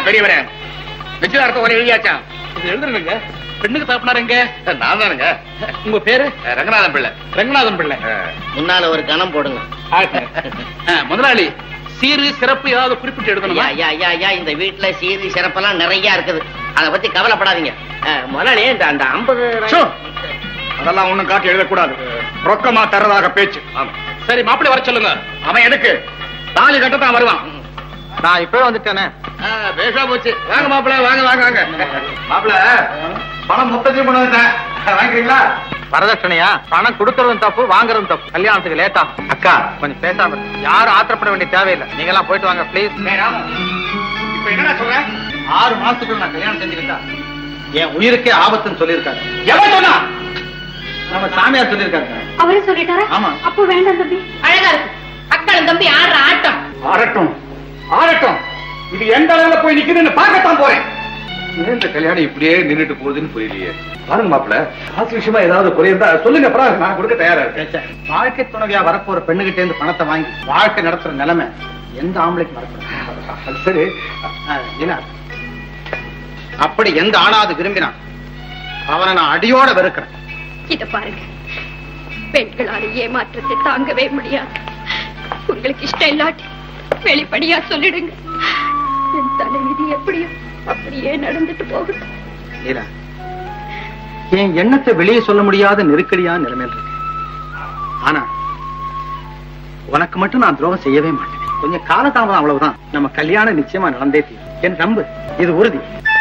பெரியவரே, நிச்சயதார்த்தம் ஒரே எழுதியாச்சா? எழுதுறேங்க. பெண்ணுக்கு தகப்பனார் எங்க? நான் தானுங்க. உங்க பேரு? ரங்கநாதன் பிள்ளை. ரங்கநாதன் பிள்ளை. முன்னால ஒரு கணம் போடுங்க. முதலாளி, சீரு சிறப்பு ஏதாவது குறிப்பிட்டு எழுதணுமா? இந்த வீட்டுல சீரு சிறப்பெல்லாம் நிறைய இருக்குது. அதை பத்தி கவலைப்படாதீங்க. முதலாளி, அந்த 50 அதெல்லாம் ஒண்ணும் காட்டி எழுதக்கூடாது. ரொக்கமா தரதாக பேச்சு. சரி, மாப்பிள்ளை வர சொல்லுங்க. அவன் எதுக்கு? தாலி கட்டத்தான் வருவான். நான் இப்பவே வந்துட்டேனே. பேசா போச்சு. வாங்க மாப்பிள்ள, வாங்க வாங்க வாங்க. மாப்பிள்ள, பணம் மொத்தத்தையும் கொண்டு வந்துட்டேன். வாங்கிக்கிறீங்களா? வரதட்சணையா? பணம் கொடுக்கறதும் தப்பு, வாங்குறதும் தப்பு. கல்யாணத்துக்கு லேட்டா. அக்கா, கொஞ்சம் பேசாம யாரும் ஆத்திரப்பட வேண்டிய தேவையில்லை. நீங்க எல்லாம் போயிட்டு வாங்க பிளீஸ். இப்ப என்ன சொல்றேன்? 6 மாசத்துக்குள்ள நான் கல்யாணம் செஞ்சுக்கிட்டா என் உயிருக்கே ஆபத்துன்னு சொல்லியிருக்காரு. எவன் சொன்னா? நம்ம சாமியார் சொல்லியிருக்காரு. அவரே சொல்லிட்டாரா? ஆமா. அப்போ வேண்டாம் தம்பி. அழகா இருக்கு. அக்காளும் தம்பி ஆடுற ஆட்டம். ஆரட்டும் ஆரட்டும். இது எந்த அளவுல போய் நிக்குதுன்னு பார்க்கத்தான் போறேன். இந்த கல்யாணம் இப்படியே நின்றுட்டு போகுதுன்னு புரியலையே. பாருங்க மாப்பிள்ள, காசு விஷயமா ஏதாவது குறைந்தா சொல்லுங்க, அப்புறம் நான் கொடுக்க தயாரா இருக்கேன். வாழ்க்கை துணைவியா வரப்போற பெண்ணுகிட்டே இருந்து பணத்தை வாங்கி வாழ்க்கை நடத்துற நிலைமை எந்த ஆம்பளைக்கு நடத்துற? சரி, அப்படி எந்த ஆணாவது விரும்பினான் அவனை நான் அடியோட வெறுக்கிறேன். இத பாருங்க, பெண்களால ஏமாற்றத்தை தாங்கவே முடியாது. உங்களுக்கு இஷ்டம் இல்லாட்டி வெளிப்படையா சொல்லிடுங்க. என் தலைவிதி எப்படியோ அப்படியே நடந்துட்டு போகுது. என் எண்ணத்தை வெளியே சொல்ல முடியாத நெருக்கடியான நிலைமையில் இருக்கு. ஆனா உனக்கு மட்டும் நான் துரோகம் செய்யவே மாட்டேன். கொஞ்சம் காலதாமதம், அவ்வளவுதான். நம்ம கல்யாணம் நிச்சயமா நடந்தே தீரும். என் நம்பு, இது உறுதி.